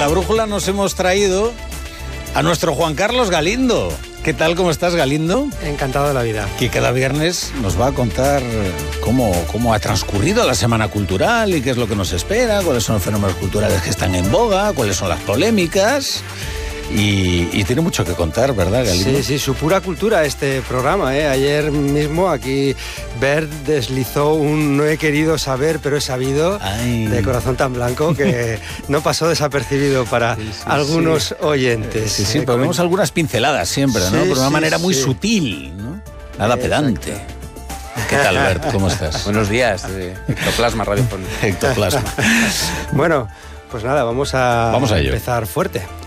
la brújula nos hemos traído a nuestro Juan Carlos Galindo. ¿Qué tal? ¿Cómo estás, Galindo? Encantado de la vida. Que cada viernes nos va a contar cómo ha transcurrido la Semana Cultural y qué es lo que nos espera, cuáles son los fenómenos culturales que están en boga, cuáles son las polémicas. Y tiene mucho que contar, ¿verdad, Galindo? Sí, su pura cultura este programa, ¿eh? Ayer mismo aquí Bert deslizó un no he querido saber, pero he sabido, de corazón tan blanco que no pasó desapercibido para algunos oyentes. Sí, pero vemos algunas pinceladas siempre, ¿no? Por una manera muy sutil, ¿no? Nada pedante. ¿Qué tal, Bert? ¿Cómo estás? Buenos días, Ectoplasma Radiofónico. Ectoplasma. Bueno, pues nada, vamos a ello. empezar fuerte.